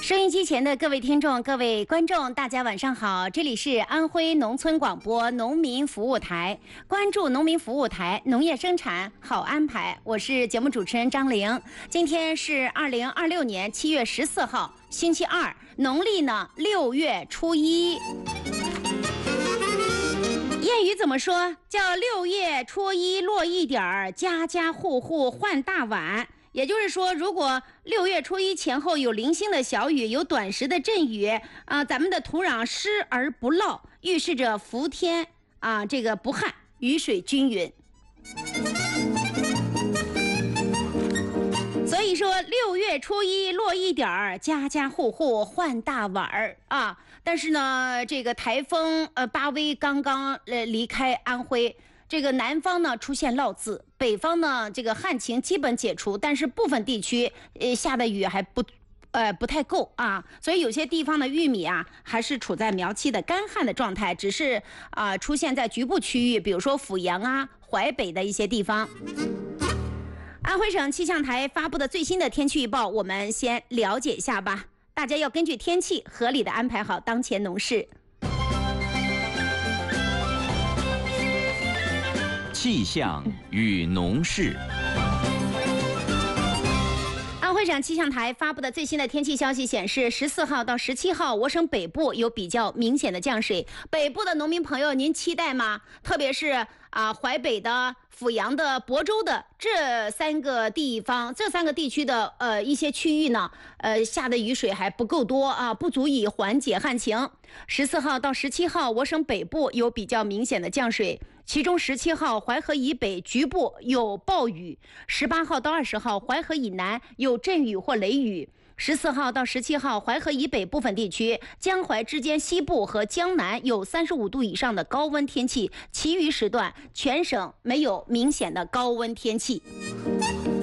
收音机前的各位听众、各位观众，大家晚上好！这里是安徽农村广播农民服务台，关注农民服务台，农业生产好安排。我是节目主持人张玲。今天是2026年7月14号，星期二，农历呢6月初1。谚语怎么说？叫6月初1落一点儿，家家户户换大碗。也就是说，如果6月初1前后有零星的小雨，有短时的阵雨咱们的土壤湿而不涝，预示着伏天这个不旱，雨水均匀。所以说6月初1落一点儿，家家户户换大碗儿但是呢，这个台风巴威刚刚离开安徽。这个南方呢出现涝字，北方呢这个旱情基本解除，但是部分地区下的雨还不太够所以有些地方的玉米还是处在苗期的干旱的状态，只是出现在局部区域，比如说阜阳淮北的一些地方。安徽省气象台发布的最新的天气预报，我们先了解一下吧。大家要根据天气合理的安排好当前农事。 气象与农事。 安徽省气象台发布的最新的天气消息显示，14号到17号，我省北部有比较明显的降水。北部的农民朋友，您期待吗？特别是淮北的、阜阳的、亳州的这三个地方、这三个地区的一些区域呢，下的雨水还不够多不足以缓解旱情。14号到17号，我省北部有比较明显的降水。其中17号淮河以北局部有暴雨，18号到20号淮河以南有阵雨或雷雨，14号到17号淮河以北部分地区、江淮之间西部和江南有35度以上的高温天气，其余时段全省没有明显的高温天气。